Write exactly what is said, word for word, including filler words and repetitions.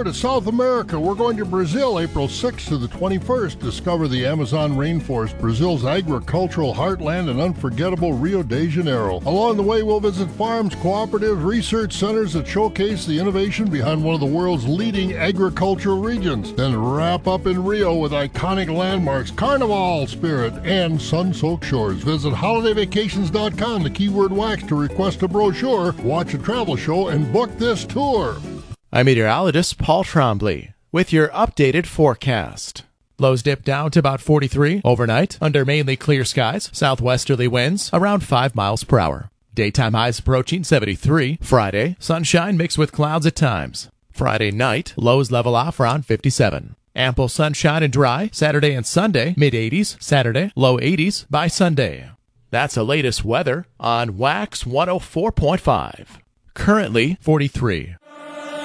tour to South America. We're going to Brazil April sixth to the twenty-first. Discover the Amazon rainforest, Brazil's agricultural heartland, and unforgettable Rio de Janeiro. Along the way, we'll visit farms, cooperatives, research centers that showcase the innovation behind one of the world's leading agricultural regions. Then wrap up in Rio with iconic landmarks, Carnival spirit, and sun-soaked shores. Visit holiday vacations dot com, the keyword wax, to request a brochure, watch a travel show, and book this tour. I'm meteorologist Paul Trombley with your updated forecast. Lows dip down to about forty-three overnight under mainly clear skies, southwesterly winds around five miles per hour. Daytime highs approaching seventy-three. Friday, sunshine mixed with clouds at times. Friday night, lows level off around fifty-seven. Ample sunshine and dry Saturday and Sunday, mid-eighties. Saturday, low eighties by Sunday. That's the latest weather on Wax one oh four point five. Currently forty-three.